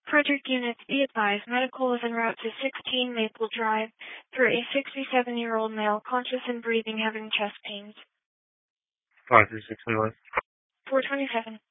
Frederick units, be advised, medical is en route to 16 Maple Drive for a 67-year-old male, conscious and breathing, having chest pains. 5361. 427.